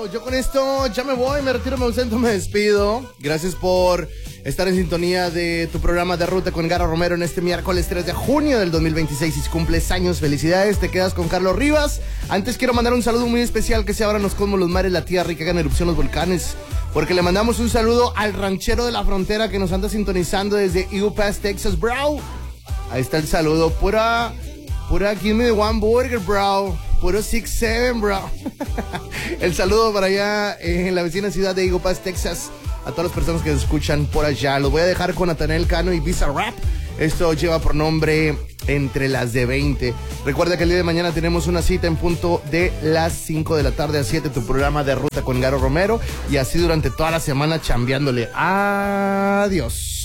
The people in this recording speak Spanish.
Yo con esto ya me voy, me retiro, me ausento, me despido. Gracias por estar en sintonía de tu programa de Ruta con Garo Romero en este miércoles 3 de junio del 2026. Y si cumples años, felicidades, te quedas con Carlos Rivas. Antes quiero mandar un saludo muy especial, que se abran los cosmos, los mares, la tierra y que hagan erupción los volcanes. Porque le mandamos un saludo al ranchero de la frontera que nos anda sintonizando desde Eagle Pass, Texas, bro. Ahí está el saludo, pura give me one burger, bro. Puro 6-7, bro. El saludo para allá en la vecina ciudad de Eagle Pass, Texas. A todas las personas que nos escuchan por allá. Los voy a dejar con Natanael Cano y Visa Rap. Esto lleva por nombre Entre las de 20. Recuerda que el día de mañana tenemos una cita en punto de las 5 de la tarde a 7. Tu programa de Ruta con Garo Romero. Y así durante toda la semana chambeándole. Adiós.